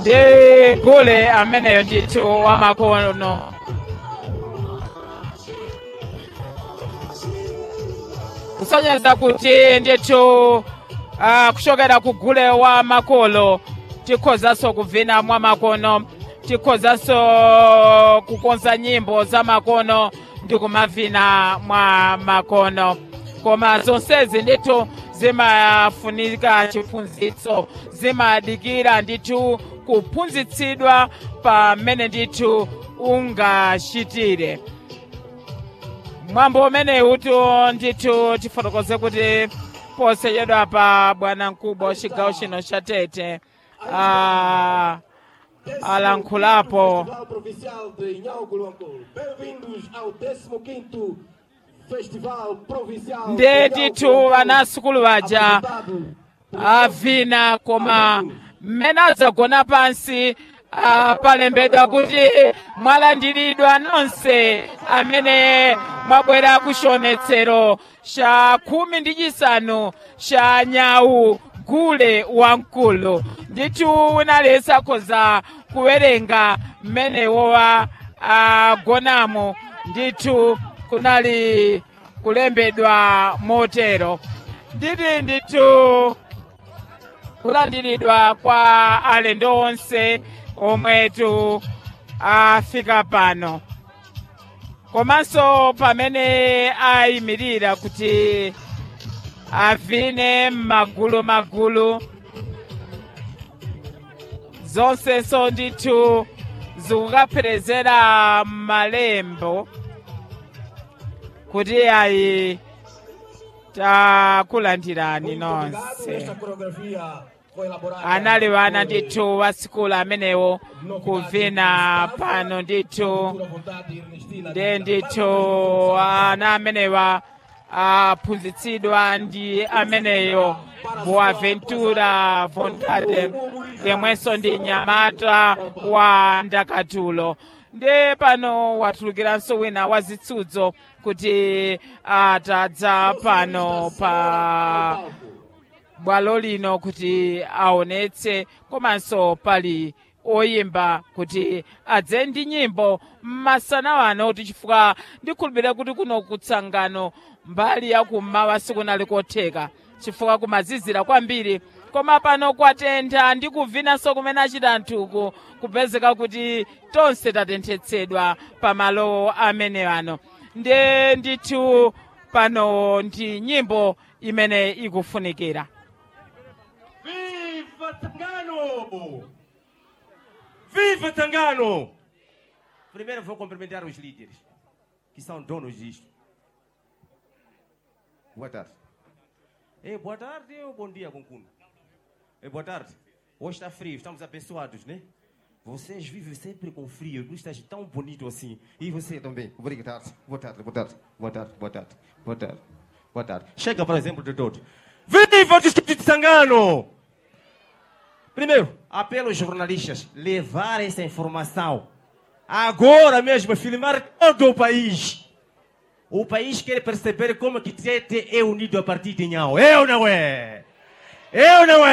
ndi Gule ameneyo ndithu wamakono. Kusonyeza kuti ndithu kuchokera ku Gule wa makolo tikhozanso kuvina mwa makono, tikhozanso kukonza nyimbo za makono ndi kumavina mwa makono. Koma zonsezi ndithu zimafunika chiphunzitso, zimadikira ndithu kuphunzitsidwa pamene ndithu ungachitire. Mwambo umenewu ndithu tifotokoze kuti poseyedwa pa bwana mkubwa chigawo chino cha Tete alankhulapo. Nde ndithu anasukulu waja avina, koma mmene adzagona pansi palembedwa kuti mwalandiridwa nonse amene mwabwera kuchionetsero cha 15 cha Nyau Gule wamkulu. Ndithu unalesa koza kuwerenga mmenewowa agonamo, ndithu kunali kulembedwa motero. Ndithu kulandiridwa kwa alendo onse omwetu afika pano, komanso pamene ayimirira kuti avine magulu zonsenso ndithu zikukapherezera malembo kuti ayi takulandirani nonse. Anali wana ndithu wasikulu amenewo kuvina pano ndithu, ndithu ana amenewa aphunzitsidwa ndi ameneyo Boaventura Vontade, yemwenso ndi nyamata wa Ndakatulo. Nde pano watulukiranso wina wazitsudzo kuti atadza pano pa bwalo lino kuti aonetse, komanso pali oyimba kuti adze ndi nyimbo m'masana wano, chifukwa ndikhulupirira kuti kuno kutsangano mbali yakummawa sikunali kotheka chifukwa kumazizira kwambiri, koma pano kwatentha ndi kuvinanso kumene achita anthuku kupezeka kuti tonse tatenthetsedwa pamalo amene ano. Nde ndithu pano ndi nyimbo imene ikufunikira. Viva Tangano! Viva Tangano! Primeiro vou cumprimentar os líderes, que são donos disto. Boa tarde. Boa tarde ou bom dia, Concuna? Boa tarde. Hoje está frio, estamos abençoados, né? Vocês vivem sempre com frio, não estás tão bonito assim. E você também. Obrigado. Boa tarde, boa tarde, boa tarde, boa tarde, boa tarde, boa tarde. Chega para exemplo de todos. Viva o Distrito de Sangano! Primeiro, apelo aos jornalistas levar essa informação. Agora mesmo, filmar todo o país. O país quer perceber como que Tete é unido a partir de Nhau. Eu não é! Eu não é!